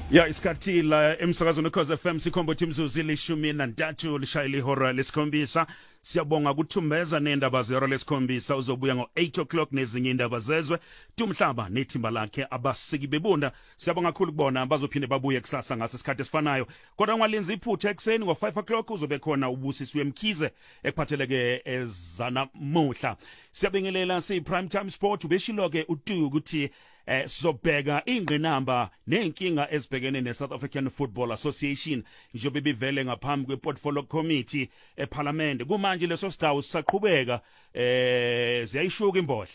Ya isikhathi la emsakazweni Cause FM sikhombo imzuzu lishumi nantathu lishayile ihora lesikhombisa. Siyabonga ukuthumbeza nendaba zehora lesikhombisa uzobuya ngo-8 o'clock nezinye indaba zezwe. Tumhlaba nethimba lakhe abasiki bebunda. Siyabonga kakhulu kubona bazophinde babuye kusasa ngaso isikhathi esifanayo. Kodwa ngwalenza iphutha ekseni ngo-5 o'clock uzobe khona ubusisiwe Mkhize ekuphatheleke ezanamuhla. Siyabingelela si-Prime Time Sport ubeshiloke uTuku ukuthi sizobheka ingqinamba nenkinga ezibhekene ne-South African Football Association njengoba bivele ngaphambi kwe-Portfolio Committee eParliament. Kumanje leso sidawu sisaqhubeka ziyayishuka imbohle.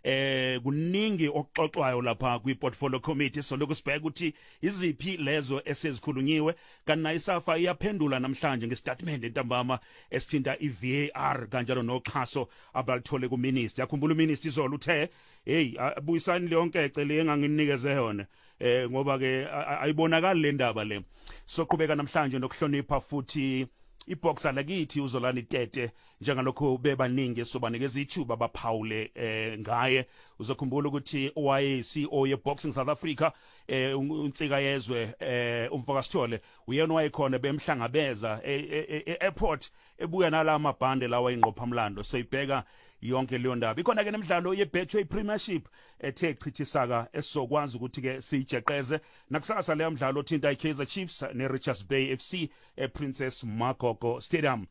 Kuningi okuxoxwayo lapha kwi-Portfolio Committee so lokho sibheka ukuthi iziphi lezo esezikhulunyiwe kana isafa iyaphendula namhlanje ngestatement entambama esithinta i-VAR kanjalo noxhaso abalithole ku-minister. Yakhumbula uminister izolo uthe hey abuyisani lonke ecele enganginikeze yona ngoba ke ayibonakala le ndaba le. Soqhubeka namhlanje nokuhlonipha futhi iboxer lakithi uzolani Tete njengalokho bebaningi sobanikeza ithuba baphawule ngaye. Uzokhumbula ukuthi owaye-CEO ye-Boxing South Africa unsika yezwe umfaka Sithole uyena wayekhona bemhlangabeza e-airport ebuya nala mabhande lawa ingqophamlando. So ibheka yonke leyo ndaba. Ikhona ke nemidlalo ye-Betway Premiership ethe chithisaka esizokwazi ukuthi ke sijeqeze nakusasa leyo mdlalo othinta i-Kaizer Chiefs ne-Richards Bay FC e-Princess Makoko Stadium.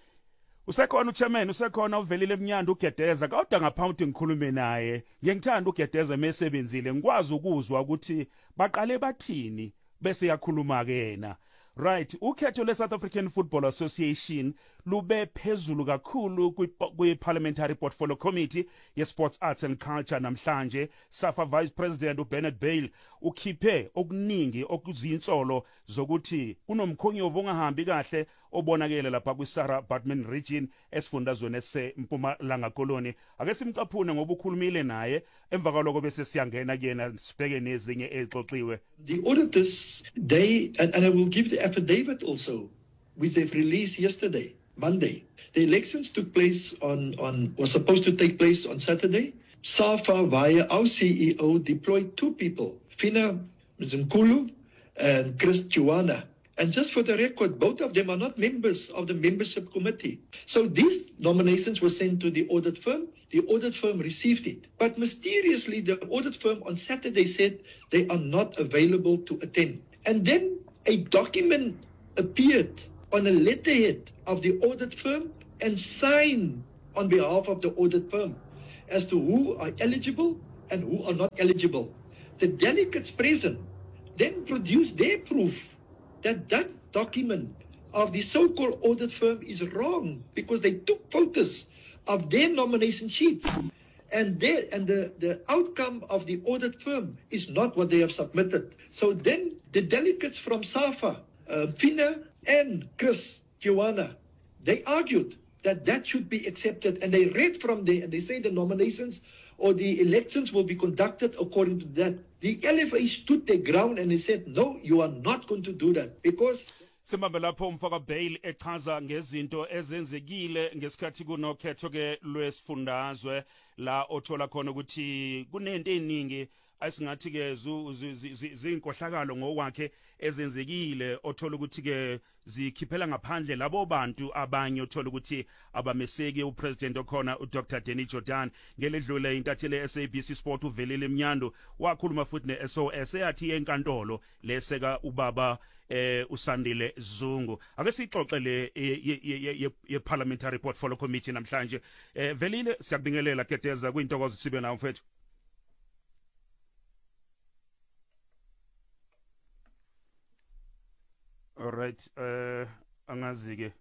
Usekhona uchairman, usekhona uvelile Mnyanda uGedeza kodwa ngaphambi ngikhulume naye. Ngiyangithanda uGedeza mesebenzile ngikwazi ukuzwa ukuthi baqale bathini bese yakhuluma ke yena. Right, ukhetho le-South African Football Association lube phezulu kakhulu kwi-Parliamentary Portfolio Committee ye-Sports Arts and Culture namhlanje. SAFA Vice President uBernard Bale ukhiphe okuningi okuzinsolo zokuthi kunomkhonyovu ongahambi kahle obonakele lapha kwi-Sarah Baartman region esifundazweni ese-Mpumalanga Koloni. Ake simcaphune ngoba ukhulumile naye emva kwaloko bese siyangena kuyena sibheke nezinye ezixoxiwe. The auditors, and I will give the affidavit also, which they've released yesterday, Monday. The elections took place was supposed to take place on Saturday. SAFA, via our CEO, deployed two people, Fina Mzimkulu and Chris Chiwana. And just for the record, both of them are not members of the membership committee. So these nominations were sent to the audit firm. The audit firm received it. But mysteriously, the audit firm on Saturday said they are not available to attend. And then a document appeared on a letterhead of the audit firm and signed on behalf of the audit firm as to who are eligible and who are not eligible. The delegates present then produced their proof that document of the so-called audit firm is wrong because they took photos of their nomination sheets and the outcome of the audit firm is not what they have submitted. So then the delegates from SAFA, Fina and Chris Kiwana, they argued that should be accepted, and they read from there and they say the nominations or the elections will be conducted according to that. The LFA stood their ground and they said, no, you are not going to do that because... Simambe lapho umfaka Bale echaza ngezinto ezenzekile ngesikhathi kunokhetho ke lwesifundazwe la othola khona ukuthi kunento eningi asingathi ke zinkohlakalo ngokwakhe ezenzekile othola ukuthi ke zikhiphela ngaphandle labo bantu abanye othola ukuthi abameseki upresident okhona uDr Danny Jordan ngeledlule intathele SABC Sport uvelile Mnyando wakhuluma futhi neSOS eyathi enkantolo leseka ubaba uSandile Zungu. Ake sixoxe le ye-Parliamentary Portfolio Committee namhlanje. Velile siyakubingelela Gedeza kwintokozo sibe nawo mfethu. All right, angazi ke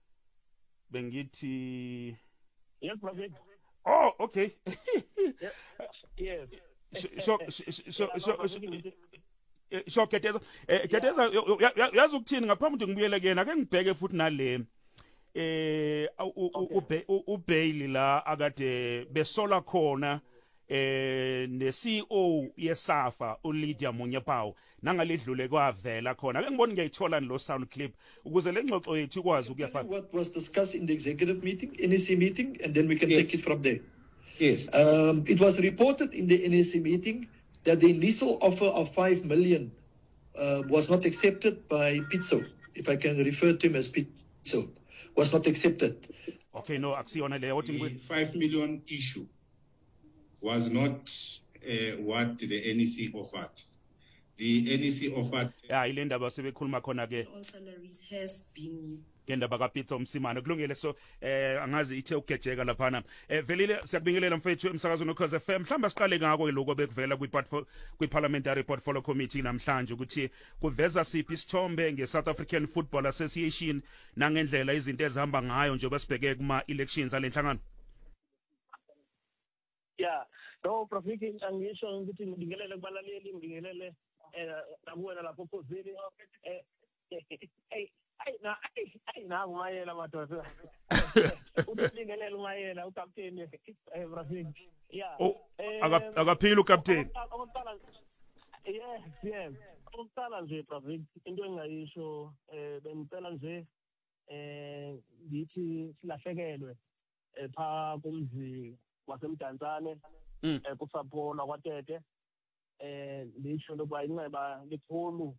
bengithi yes brother. Oh, okay. Yes. So Gedeza yazi ukuthini ngaphambi ukuthi ngibuyele kuyena ake ngibheke futhi nale uBailey la akade besola khona ne-CEO yeSAFA uLydia Munyapawu nangaledlule kwavela khona ake ngibona ngiyayithola lo sound clip ukuze le ngxoxo yethu ikwazi ukuya what was discussed in the executive meeting, NEC meeting, and then we can take it from there. Yes. It was reported in the NEC meeting that the initial offer of 5 million was not accepted by Pizzo, if I can refer to him as Pizzo, was not accepted. Okay, no, aksiona leyo The 5 million issue was not what the NEC offered. The NEC offered ya ile ndaba sebekhuluma khona ke all salaries has been ngendaba kaPitso Msimane kulungile so angazi ithe ukugejeka laphana velile siyakubingelela mfethu emsakazweni ukhoze FM mhlamba siqale ngako lokho bekuvela kwi-parliamentary portfolio committee namhlanje ukuthi kuveza siphi isithombe nge-South African Football Association nangendlela izinto ezihamba ngayo njengoba sibheke kuma-elections alenhlangano. Yeah, no, Profiki, angisho ukuthi ngibingelele kubalaleli, ngibingelele nakuwena lapho phosini. Na umayela madoda. Ubingelela umayela uCaptain Profiki. Yeah. Akaphila uCaptain. Yes. Ukuqala nje Profiki, into engayisho bengicela nje ngithi silahlekelwe pha kumzi wasemdantsane kusaphola kwaTete lisho lokuba inxeba likhulu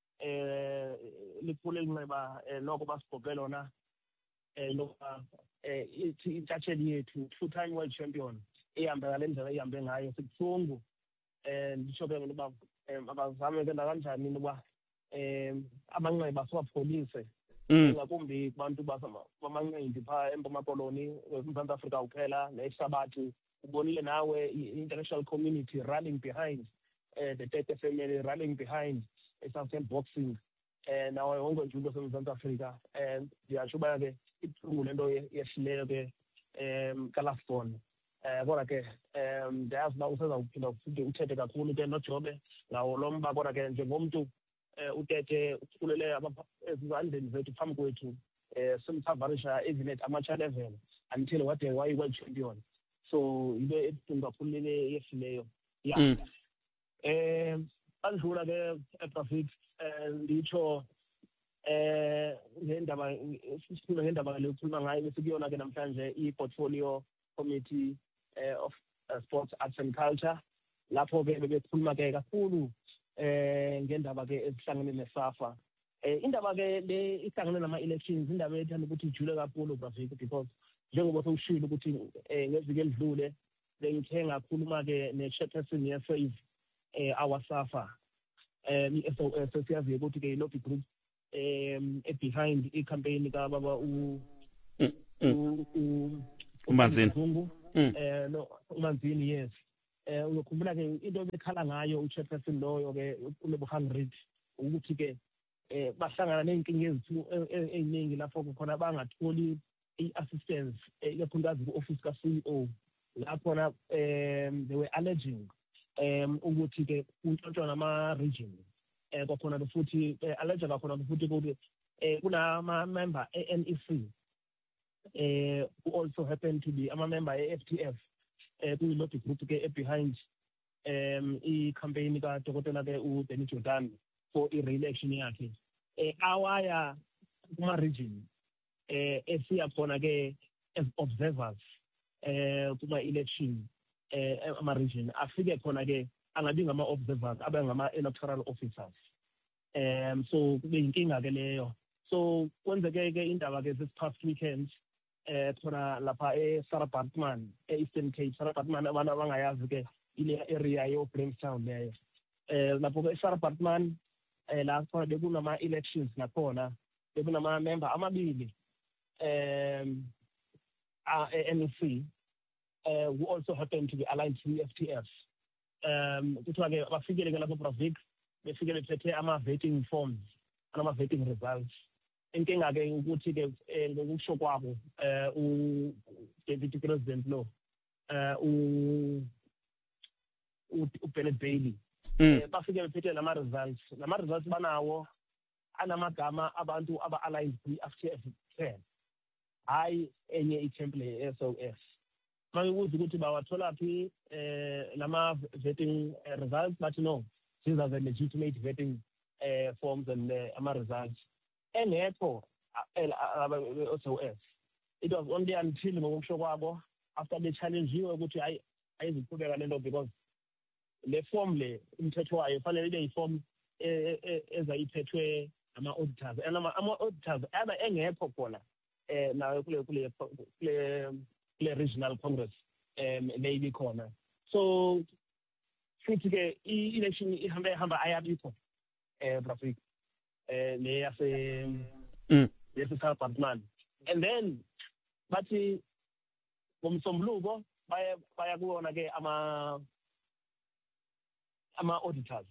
linxeba lokho basibhobhe lona lokuba ithi intatsheli yethu two-time world champion ihambe ngale ndlela ihambe ngayo sikubuhlungu lisho ke ngoba abazame ke kanjani ukuba amanxeba siwapholise ngakumbi kubantu bamanqindi pha eMpuma Koloni eMzantsi Afrika kuphela nehlabathi ubonile nawe i-international community rallying behind the Tete family rallying behind South African boxing nawe wonke nje into eMzantsi Afrika ndiyasho uba ke ibuhlungu lento yehlileyo ke kaLasbon kodwa ke ndiyazi uba usezawuphinda futhi uthethe kakhulu ke noJobe ngawo lo mba kodwa ke njengomntu uTete ukhulele ezandleni zethu phambi kwethu simphavarisha even at amateur level until wade wayi-world champion so yinto ebuhlungu kakhulu le yehlileyo ya andlula ke eProfit nditsho ngendaba le ukhuluma ngayo besikuyona ke namhlanje i-portfolio committee of sports, arts and culture lapho ke bebekhuluma ke kakhulu ngendaba ke esihlangene neSAFA indaba ke le ihlangene nama-elections indaba ethanda ukuthi ijule kakhulu Profit because njengoba sewushilo ukuthi ngeviki elidlule bengithe ngakhuluma ke ne-chairperson ye-SAFE our SAFA i-SOS siyaziyo ukuthi ke i-lobby group behind i-campaign kababa uManzini no uManzini yes uyokhumbula ke into bekhala ngayo u-chairperson loyo ke uLebogang ukuthi ke bahlangana ney'nkinga ezithu ey'ningi lapho khona bangatholi i-assistance ikakhulukazi ku-office ka-CEO laphona they were alleging ukuthi ke kuntshontshwa nama-region kwakhona futhi allege kwakhona futhi ukuthi kunama-member e-NEC who also happen to be ama-member e-FTF kuyi-lobby group ke behind i-campaign kadokotela ke uBenny Jordan for i-re-election yakhe awaya kuma-region esiya khona ke as observers kuma-election ama-region afike khona ke angabi ngama-observers abe ngama-electoral officers so kube yinkinga ke leyo so kwenzeke ke indaba ke this past weekend khona lapha eSarah Baartman e-Eastern Cape. Sarah Baartman abantu abangayazi ke ile area yo-Grahamstown leyo lapho ke eSarah Baartman la khona bekunama-elections nakhona bekunama-member amabili NEC who also happen to be aligned to FTF kuthiwa ke bafikele ke lapho Profik befikele bethethe ama-voting forms ama-voting results inkinga ke ukuthi ke ngokusho kwabo u-deputy president lo uBennett Bailey bafike bephethe lama-results banawo anamagama abantu aba-aligned kwi-FTF 10 hayi enye itemple ye-SOS mayibuza ukuthi bawathola phi lama-voting results but no these are the legitimate voting forms and ama-results engekho SOS it was only until ngokusho kwabo after be-challengiwe ukuthi ayiziqhubeka lento because le form le umthetho wayo fanele ibe yiform ezayiphethwe ama-auditors and ama-auditors engekho khona nayo kule regional congress le ibikhona. So futhi ke i-election ihamba ayabikho Brafik le yase South Batman, and then bathi ngomsombuluko baya kuona ke ama-auditors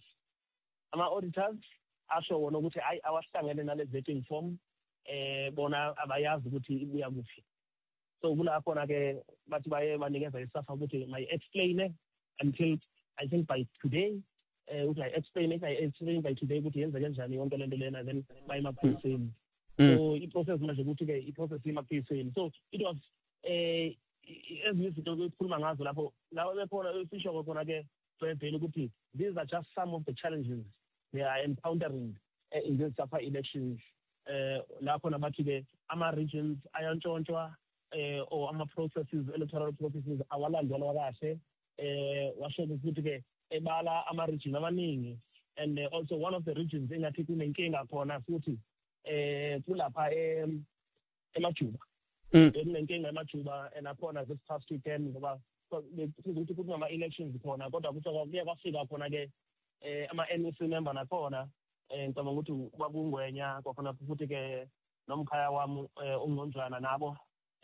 asho wona ukuthi awahlangene nale vetting form bona abayazi ukuthi ibuya kuphi. So kulapho na ke bathi baye banikeza isafa ukuthi may explain until I think by today ukuthi I explain by today ukuthi yenza kanjani yonke lento lena, then baye emaphoyiseni. So i-process manje ukuthi ke i-process emaphoyiseni. So it was ezinye izinto ukukhuluma ngazo lapho bekhona esisho khona ke vele ukuthi these are just some of the challenges they are encountering in these SAFA elections. Lapho nabathi ke ama-regions ayantshontshwa or ama-processes, electoral processes awalandelwa kahle. Washo ukuthi ke ebala ama-region amaningi, and also one of the regions engathi kunenkinga khona futhi kulapha eMajuba. Kunenkinga eMajuba nakhona this past weekend ngoba ukuthi kunama-elections khona, kodwa kuthi kuye kwafika khona ke ama-NEC member nakhona ngicabanga ukuthi babungwenya kwakhona futhi ke nomkhaya wami uNgqonjana nabo.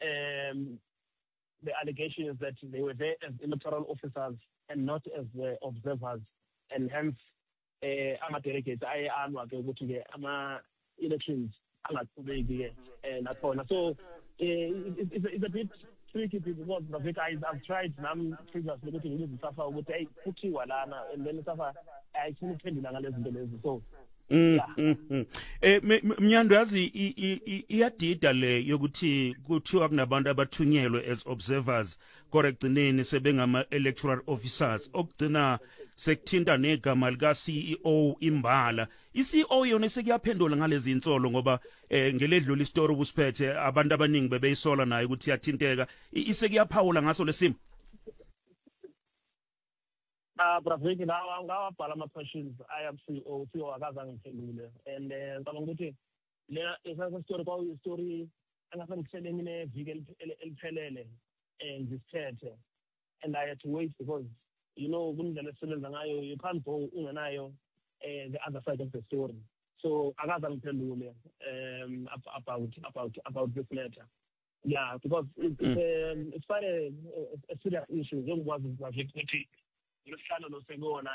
The allegation is that they were there as electoral officers and not as observers, and hence ama-delegates ayanwa ke ukuthi ke ama-elections angaqhubeki nakhona. So it's a bit tricky because I've tried previously ukuthi ngibize isafa ukuthi hey kuthiwa lana, and then isafa ayifuni ukuphendula ngale zinto lezi. So Mnyando yazi iyadida le yokuthi kuthiwa kunabantu abathunyelwe as observers kodwa egcineni sebengama electoral officers, okugcina sekuthinta negama lika CEO imbala. I-CEO yona sekuyaphendula ngalezi insolo ngoba ngeledlula istory ubusiphethe abantu abaningi bebeyisola naye ukuthi yathinteka, isekuyaphawula ngaso lesimo. Brafik now ngawabhala ama-questions CEO akazange ngiphendule, and ngicabanga ukuthi lena isasitory kwakuyistory engasangihlele mina eviki eliphelele ngisithethe, and I had to wait because kundlela esisebenza ngayo you can't go ungenayo the other side of the story. So akazange ngiphendule about this matter. Yeah, because it's quite a serious issue. Ngikwazi ukuthi lesihlalo lo sekona